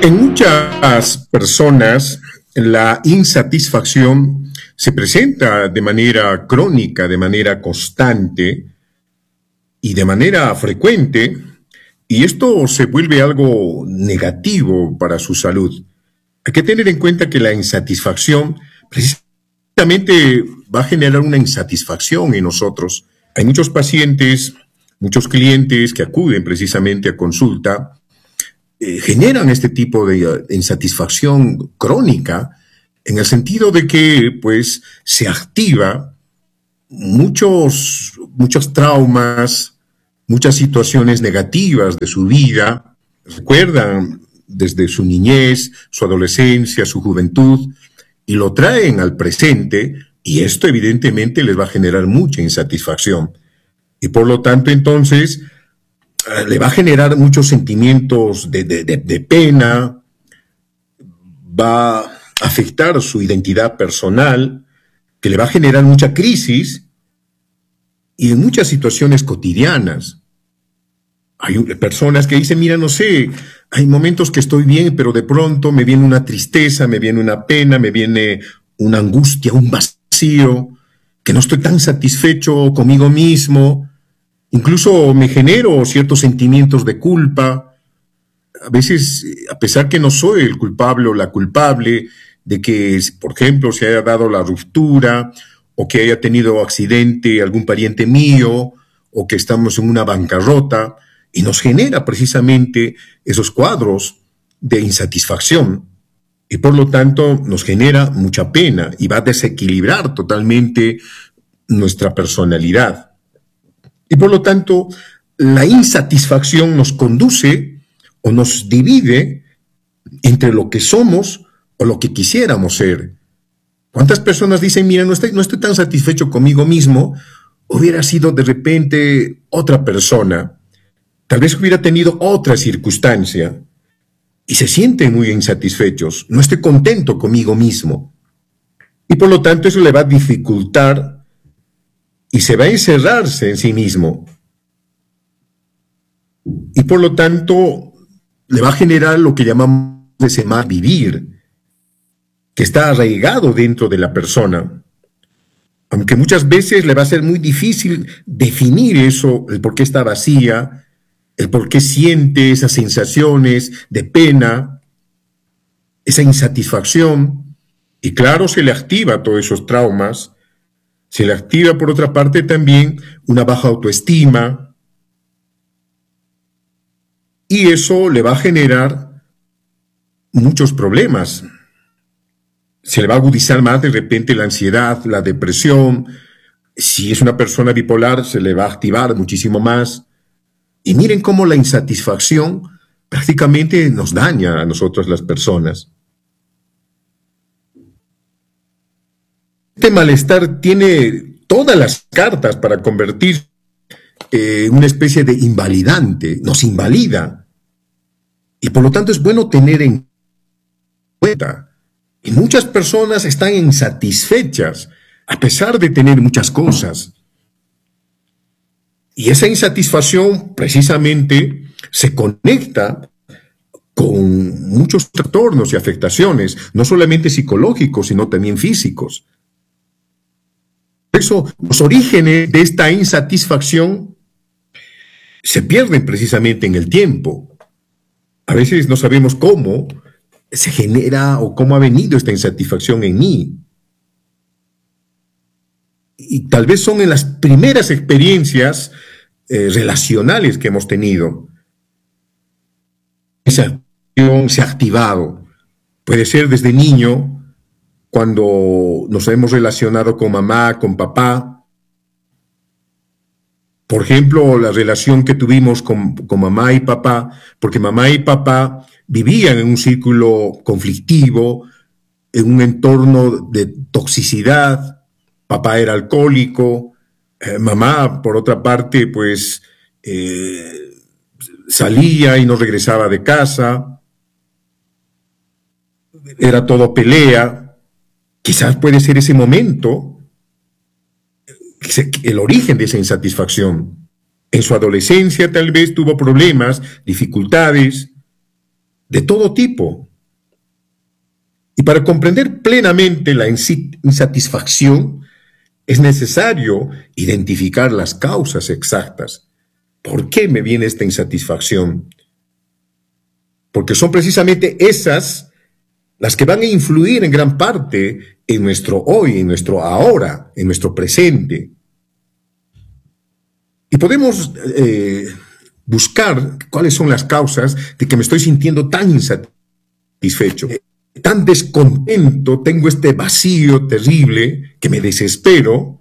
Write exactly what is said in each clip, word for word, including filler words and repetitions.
En muchas personas, la insatisfacción se presenta de manera crónica, de manera constante y de manera frecuente, y esto se vuelve algo negativo para su salud. Hay que tener en cuenta que la insatisfacción precisamente va a generar una insatisfacción en nosotros. Hay muchos pacientes, muchos clientes que acuden precisamente a consulta, eh, generan este tipo de uh, insatisfacción crónica en el sentido de que pues se activa muchos, muchos traumas, muchas situaciones negativas de su vida, recuerdan desde su niñez, su adolescencia, su juventud, y lo traen al presente, y esto evidentemente les va a generar mucha insatisfacción. Y por lo tanto, entonces, eh, le va a generar muchos sentimientos de, de, de, de pena, va a afectar su identidad personal, que le va a generar mucha crisis, y en muchas situaciones cotidianas. Hay personas que dicen, mira, no sé, hay momentos que estoy bien, pero de pronto me viene una tristeza, me viene una pena, me viene una angustia, un vacío, que no estoy tan satisfecho conmigo mismo. Incluso me genero ciertos sentimientos de culpa. A veces, a pesar que no soy el culpable o la culpable de que, por ejemplo, se haya dado la ruptura o que haya tenido accidente algún pariente mío o que estamos en una bancarrota, y nos genera precisamente esos cuadros de insatisfacción y por lo tanto nos genera mucha pena y va a desequilibrar totalmente nuestra personalidad. Y por lo tanto la insatisfacción nos conduce o nos divide entre lo que somos o lo que quisiéramos ser. ¿Cuántas personas dicen, mira, no estoy, no estoy tan satisfecho conmigo mismo, hubiera sido de repente otra persona? Tal vez hubiera tenido otra circunstancia y se sienten muy insatisfechos. No estoy contento conmigo mismo. Y por lo tanto eso le va a dificultar y se va a encerrarse en sí mismo. Y por lo tanto le va a generar lo que llamamos ese mal vivir, que está arraigado dentro de la persona. Aunque muchas veces le va a ser muy difícil definir eso, el por qué está vacía, el por qué siente esas sensaciones de pena, esa insatisfacción, y claro, se le activa todos esos traumas, se le activa por otra parte también una baja autoestima, y eso le va a generar muchos problemas. Se le va a agudizar más de repente la ansiedad, la depresión. Si es una persona bipolar, se le va a activar muchísimo más. Y miren cómo la insatisfacción prácticamente nos daña a nosotros las personas. Este malestar tiene todas las cartas para convertirse en una especie de invalidante, nos invalida. Y por lo tanto es bueno tener en cuenta. Y muchas personas están insatisfechas a pesar de tener muchas cosas. Y esa insatisfacción precisamente se conecta con muchos trastornos y afectaciones, no solamente psicológicos, sino también físicos. Por eso, los orígenes de esta insatisfacción se pierden precisamente en el tiempo. A veces no sabemos cómo se genera o cómo ha venido esta insatisfacción en mí. Y tal vez son en las primeras experiencias eh, relacionales que hemos tenido. Esa acción se ha activado. Puede ser desde niño, cuando nos hemos relacionado con mamá, con papá. Por ejemplo, la relación que tuvimos con, con mamá y papá, porque mamá y papá vivían en un círculo conflictivo, en un entorno de toxicidad. Papá era alcohólico, eh, mamá, por otra parte, pues eh, salía y no regresaba de casa, era todo pelea. Quizás puede ser ese momento el origen de esa insatisfacción. En su adolescencia tal vez tuvo problemas, dificultades, de todo tipo. Y para comprender plenamente la insatisfacción, es necesario identificar las causas exactas. ¿Por qué me viene esta insatisfacción? Porque son precisamente esas las que van a influir en gran parte en nuestro hoy, en nuestro ahora, en nuestro presente. Y podemos eh, buscar cuáles son las causas de que me estoy sintiendo tan insatisfecho, tan descontento, tengo este vacío terrible que me desespero.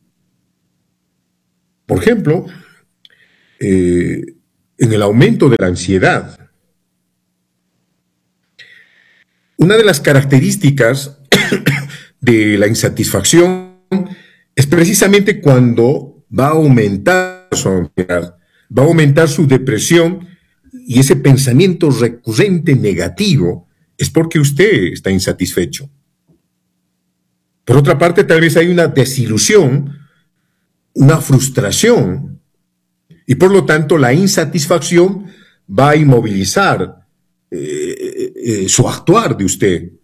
Por ejemplo, eh, en el aumento de la ansiedad. Una de las características de la insatisfacción es precisamente cuando va a aumentar su ansiedad, va a aumentar su depresión, y ese pensamiento recurrente negativo es porque usted está insatisfecho. Por otra parte, tal vez hay una desilusión, una frustración, y por lo tanto la insatisfacción va a inmovilizar eh, eh, su actuar de usted.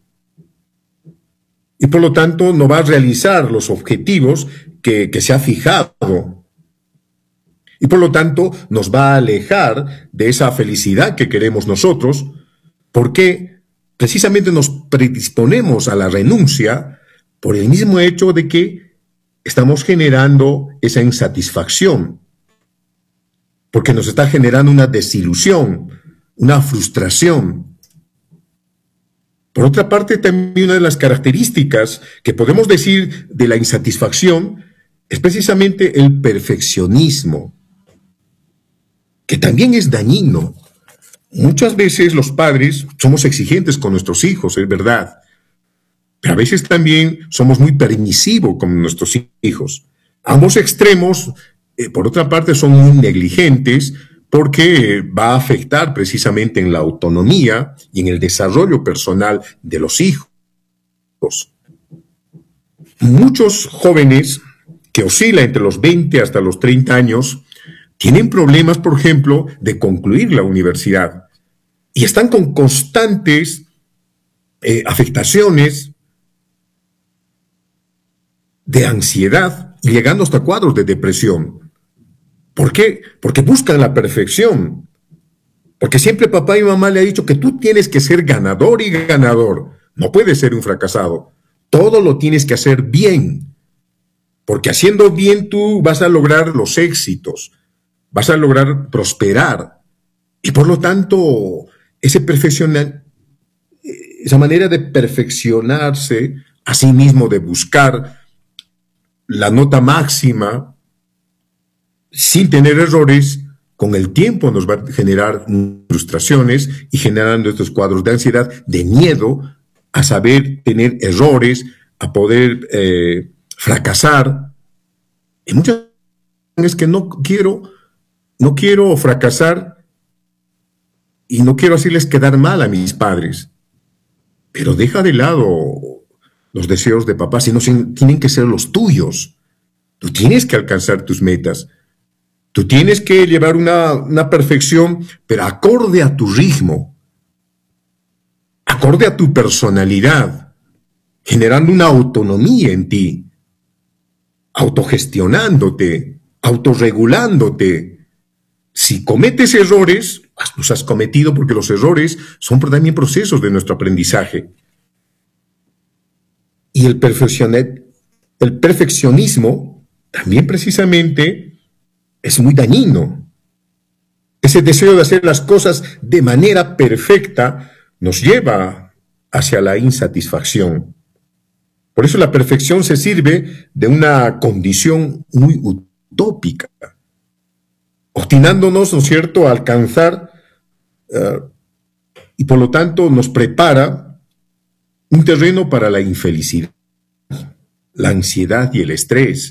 Y por lo tanto no va a realizar los objetivos que, que se ha fijado. Y por lo tanto nos va a alejar de esa felicidad que queremos nosotros, porque precisamente nos predisponemos a la renuncia por el mismo hecho de que estamos generando esa insatisfacción, porque nos está generando una desilusión, una frustración. Por otra parte, también una de las características que podemos decir de la insatisfacción es precisamente el perfeccionismo, que también es dañino. Muchas veces los padres somos exigentes con nuestros hijos, es verdad, pero a veces también somos muy permisivos con nuestros hijos. Ambos extremos, eh, por otra parte, son muy negligentes, porque va a afectar precisamente en la autonomía y en el desarrollo personal de los hijos. Muchos jóvenes que oscilan entre los veinte hasta los treinta años tienen problemas, por ejemplo, de concluir la universidad y están con constantes eh, afectaciones de ansiedad, llegando hasta cuadros de depresión. ¿Por qué? Porque buscan la perfección. Porque siempre papá y mamá le han dicho que tú tienes que ser ganador y ganador. No puedes ser un fracasado. Todo lo tienes que hacer bien. Porque haciendo bien tú vas a lograr los éxitos. Vas a lograr prosperar. Y por lo tanto, ese perfeccionar, esa manera de perfeccionarse a sí mismo, de buscar la nota máxima, sin tener errores, con el tiempo nos va a generar frustraciones y generando estos cuadros de ansiedad, de miedo a saber tener errores, a poder eh, fracasar. Y muchas veces es que no quiero, no quiero fracasar y no quiero hacerles quedar mal a mis padres. Pero deja de lado los deseos de papá, sino tienen que ser los tuyos. Tú tienes que alcanzar tus metas. Tú tienes que llevar una, una perfección, pero acorde a tu ritmo, acorde a tu personalidad, generando una autonomía en ti, autogestionándote, autorregulándote. Si cometes errores, los has cometido porque los errores son también procesos de nuestro aprendizaje. Y el, el perfeccionismo también precisamente es muy dañino. Ese deseo de hacer las cosas de manera perfecta nos lleva hacia la insatisfacción. Por eso la perfección se sirve de una condición muy utópica, obstinándonos, ¿no es cierto?, a alcanzar uh, y por lo tanto nos prepara un terreno para la infelicidad, la ansiedad y el estrés.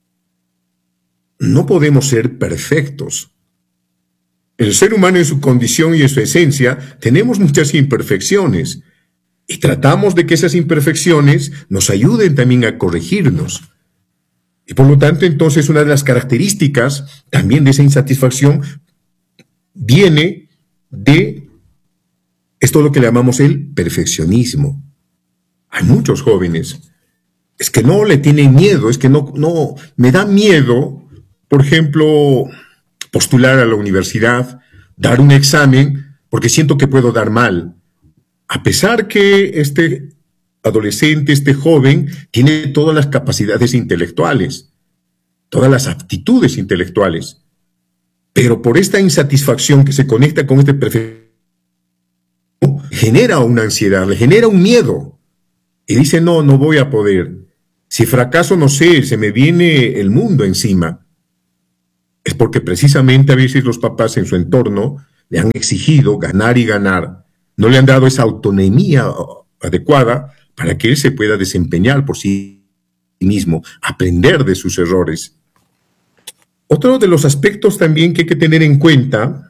No podemos ser perfectos. El ser humano en su condición y en su esencia tenemos muchas imperfecciones y tratamos de que esas imperfecciones nos ayuden también a corregirnos. Y por lo tanto, entonces, una de las características también de esa insatisfacción viene de Esto es lo que le llamamos el perfeccionismo. Hay muchos jóvenes, es que no le tienen miedo, es que no, no, me da miedo, por ejemplo, postular a la universidad, dar un examen, porque siento que puedo dar mal. A pesar que este adolescente, este joven, tiene todas las capacidades intelectuales, todas las aptitudes intelectuales, pero por esta insatisfacción que se conecta con este perfeccionismo, genera una ansiedad, le genera un miedo, y dice, no, no voy a poder. Si fracaso, no sé, se me viene el mundo encima. Es porque precisamente a veces los papás en su entorno le han exigido ganar y ganar. No le han dado esa autonomía adecuada para que él se pueda desempeñar por sí mismo, aprender de sus errores. Otro de los aspectos también que hay que tener en cuenta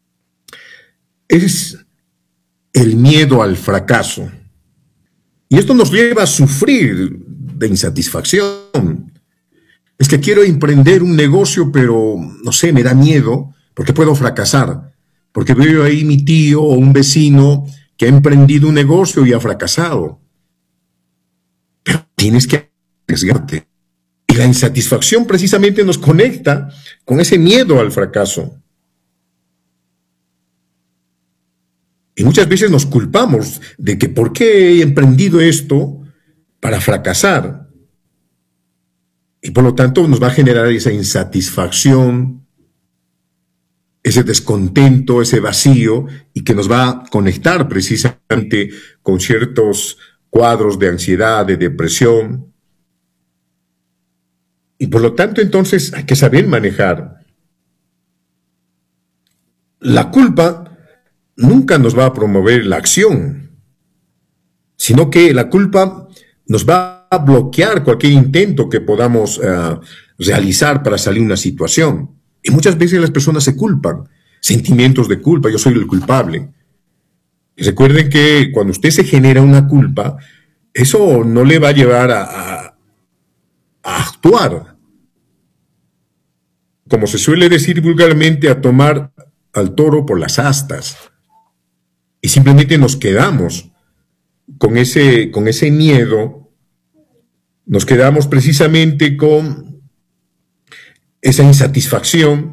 es el miedo al fracaso. Y esto nos lleva a sufrir de insatisfacción. Es que quiero emprender un negocio, pero no sé, me da miedo porque puedo fracasar. Porque veo ahí mi tío o un vecino que ha emprendido un negocio y ha fracasado. Pero tienes que arriesgarte. Y la insatisfacción precisamente nos conecta con ese miedo al fracaso. Y muchas veces nos culpamos de que por qué he emprendido esto para fracasar. Y por lo tanto nos va a generar esa insatisfacción, ese descontento, ese vacío, y que nos va a conectar precisamente con ciertos cuadros de ansiedad, de depresión. Y por lo tanto entonces hay que saber manejar. La culpa nunca nos va a promover la acción, sino que la culpa nos va a bloquear cualquier intento que podamos uh, realizar para salir de una situación. Y muchas veces las personas se culpan, sentimientos de culpa, yo soy el culpable. Y recuerden que cuando usted se genera una culpa, eso no le va a llevar a, a, a actuar. Como se suele decir vulgarmente, a tomar al toro por las astas. Y simplemente nos quedamos con ese, con ese miedo, nos quedamos precisamente con esa insatisfacción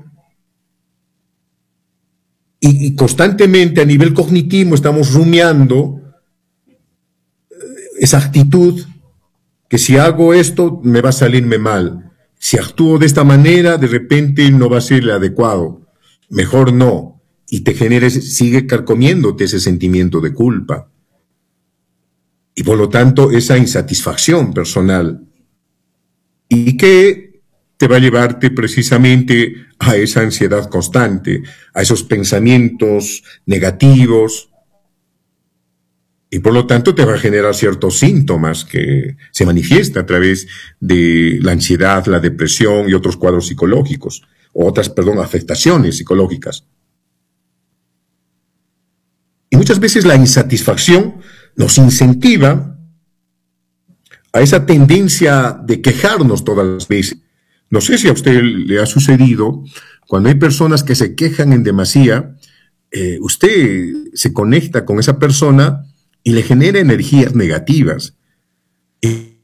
y, y constantemente a nivel cognitivo estamos rumiando esa actitud que si hago esto me va a salirme mal, si actúo de esta manera de repente no va a ser el adecuado, mejor no. Y te genera, sigue carcomiéndote ese sentimiento de culpa. Y por lo tanto, esa insatisfacción personal. Y que te va a llevarte precisamente a esa ansiedad constante, a esos pensamientos negativos. Y por lo tanto, te va a generar ciertos síntomas que se manifiestan a través de la ansiedad, la depresión y otros cuadros psicológicos, o otras, perdón, afectaciones psicológicas. Y muchas veces la insatisfacción nos incentiva a esa tendencia de quejarnos todas las veces. No sé si a usted le ha sucedido, cuando hay personas que se quejan en demasía, eh, usted se conecta con esa persona y le genera energías negativas. Y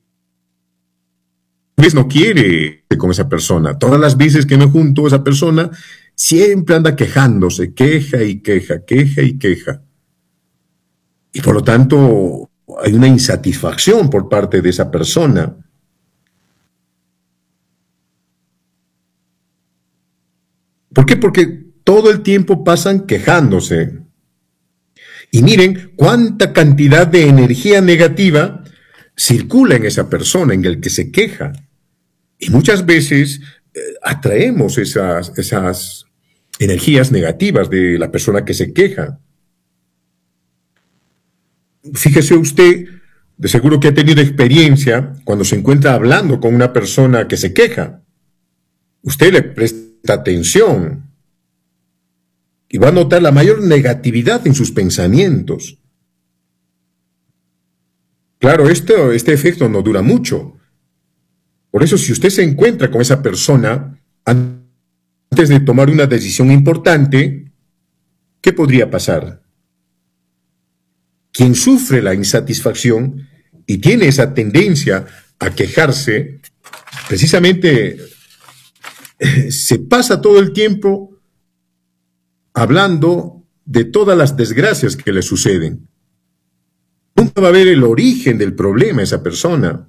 a veces no quiere con esa persona. Todas las veces que me junto a esa persona, siempre anda quejándose, queja y queja, queja y queja. Y por lo tanto, hay una insatisfacción por parte de esa persona. ¿Por qué? Porque todo el tiempo pasan quejándose. Y miren cuánta cantidad de energía negativa circula en esa persona, en el que se queja. Y muchas veces eh, atraemos esas, esas energías negativas de la persona que se queja. Fíjese usted, de seguro que ha tenido experiencia cuando se encuentra hablando con una persona que se queja. Usted le presta atención y va a notar la mayor negatividad en sus pensamientos. Claro, este, este efecto no dura mucho. Por eso, si usted se encuentra con esa persona antes de tomar una decisión importante, ¿qué podría pasar? quien sufre la insatisfacción y tiene esa tendencia a quejarse, precisamente eh, se pasa todo el tiempo hablando de todas las desgracias que le suceden. Nunca va a ver el origen del problema esa persona,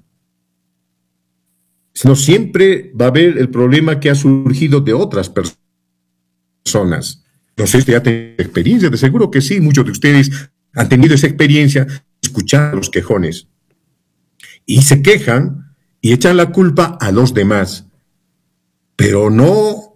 sino siempre va a ver el problema que ha surgido de otras personas. No sé si ya tienen experiencia, de seguro que sí, muchos de ustedes han tenido esa experiencia, escuchar los quejones. Y se quejan y echan la culpa a los demás. Pero no,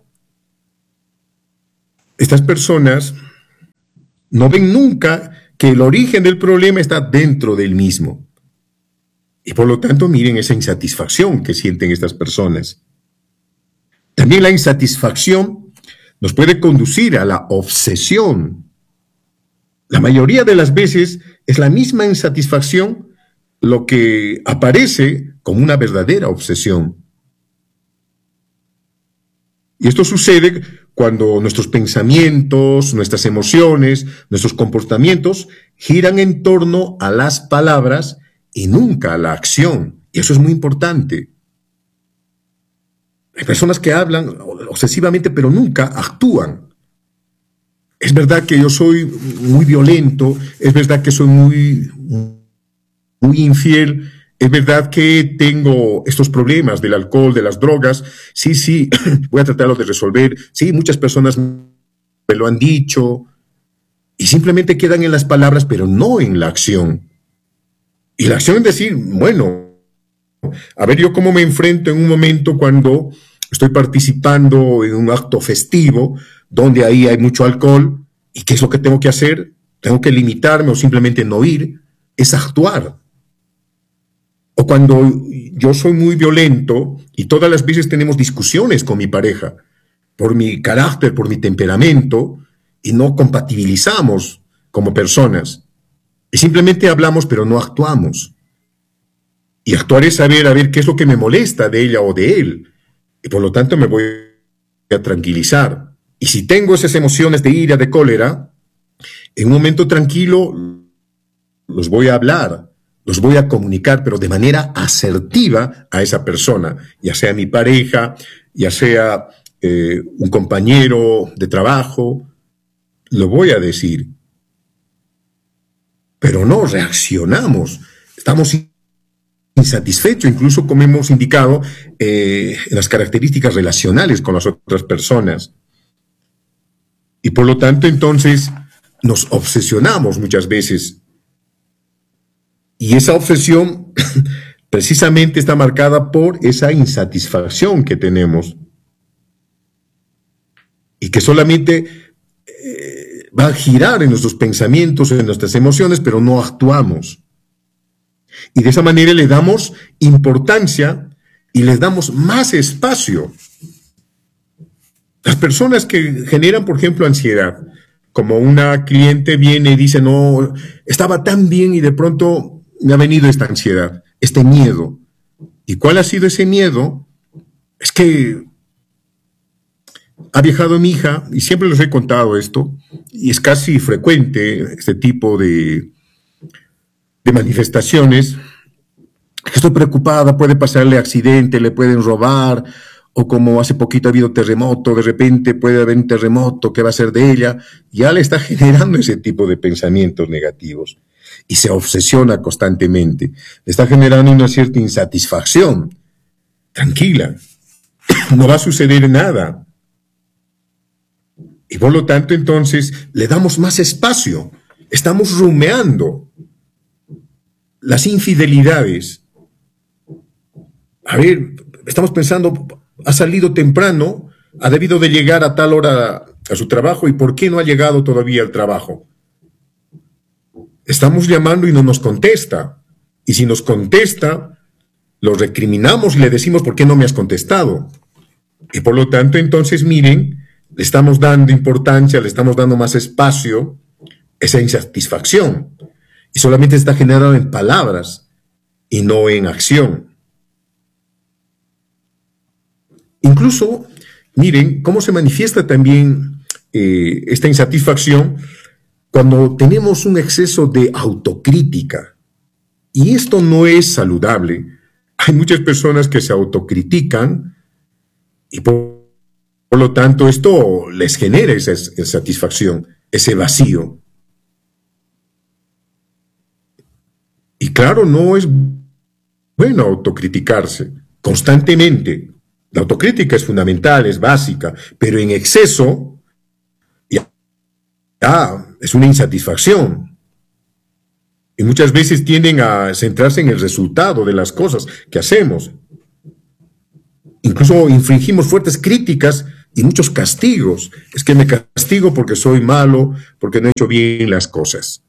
estas personas no ven nunca que el origen del problema está dentro del mismo. Y por lo tanto, miren esa insatisfacción que sienten estas personas. También la insatisfacción nos puede conducir a la obsesión. La mayoría de las veces es la misma insatisfacción lo que aparece como una verdadera obsesión. Y esto sucede cuando nuestros pensamientos, nuestras emociones, nuestros comportamientos giran en torno a las palabras y nunca a la acción. Y eso es muy importante. Hay personas que hablan obsesivamente, pero nunca actúan. Es verdad que yo soy muy violento, es verdad que soy muy, muy infiel, es verdad que tengo estos problemas del alcohol, de las drogas. Sí, sí, voy a tratarlo de resolver. Sí, muchas personas me lo han dicho. Y simplemente quedan en las palabras, pero no en la acción. Y la acción es decir, bueno, a ver, yo cómo me enfrento en un momento cuando estoy participando en un acto festivo, donde ahí hay mucho alcohol, ¿y qué es lo que tengo que hacer? ¿Tengo que limitarme o simplemente no ir? Es actuar. O cuando yo soy muy violento y todas las veces tenemos discusiones con mi pareja por mi carácter, por mi temperamento, y no compatibilizamos como personas. Y simplemente hablamos, pero no actuamos. Y actuar es saber, a ver, qué es lo que me molesta de ella o de él. Y por lo tanto me voy a tranquilizar. Y si tengo esas emociones de ira, de cólera, en un momento tranquilo los voy a hablar, los voy a comunicar, pero de manera asertiva a esa persona, ya sea mi pareja, ya sea eh, un compañero de trabajo, lo voy a decir. Pero no reaccionamos, estamos insatisfechos, incluso como hemos indicado, eh, en las características relacionales con las otras personas. Y por lo tanto, entonces, nos obsesionamos muchas veces. Y esa obsesión precisamente está marcada por esa insatisfacción que tenemos. Y que solamente eh, va a girar en nuestros pensamientos, en nuestras emociones, pero no actuamos. Y de esa manera le damos importancia y les damos más espacio. Las personas que generan, por ejemplo, ansiedad, como una cliente viene y dice, no, estaba tan bien y de pronto me ha venido esta ansiedad, este miedo. ¿Y cuál ha sido ese miedo? Es que ha viajado mi hija, y siempre les he contado esto, y es casi frecuente este tipo de, de manifestaciones. Estoy preocupada, puede pasarle accidente, le pueden robar, o como hace poquito ha habido terremoto, de repente puede haber un terremoto, ¿qué va a ser de ella? Ya le está generando ese tipo de pensamientos negativos y se obsesiona constantemente. Le está generando una cierta insatisfacción. Tranquila, no va a suceder nada. Y por lo tanto, entonces, le damos más espacio. Estamos rumeando las infidelidades. A ver, estamos pensando, ha salido temprano, ha debido de llegar a tal hora a su trabajo, ¿y por qué no ha llegado todavía al trabajo? Estamos llamando y no nos contesta. Y si nos contesta, lo recriminamos y le decimos, ¿por qué no me has contestado? Y por lo tanto, entonces, miren, le estamos dando importancia, le estamos dando más espacio, esa insatisfacción. Y solamente está generada en palabras y no en acción. Incluso, miren cómo se manifiesta también eh, esta insatisfacción cuando tenemos un exceso de autocrítica, y esto no es saludable. Hay muchas personas que se autocritican y por, por lo tanto esto les genera esa insatisfacción, ese vacío. Y claro, no es bueno autocriticarse constantemente. La autocrítica es fundamental, es básica, pero en exceso ya, ya es una insatisfacción. Y muchas veces tienden a centrarse en el resultado de las cosas que hacemos. Incluso infringimos fuertes críticas y muchos castigos. Es que me castigo porque soy malo, porque no he hecho bien las cosas.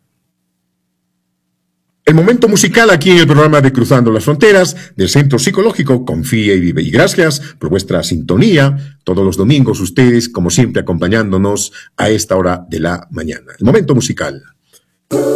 El momento musical aquí en el programa de Cruzando las Fronteras del Centro Psicológico Confía y Vive. Y gracias por vuestra sintonía. Todos los domingos ustedes, como siempre, acompañándonos a esta hora de la mañana. El momento musical.